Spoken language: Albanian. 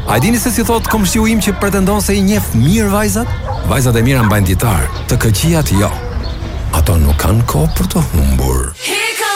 A dini se si thot komshiu im që pretendon se i njeh mirë vajzat? Vajzat e mira mbajnë ditar, të këqijat jo. Ato nuk kanë kohë për të humbur.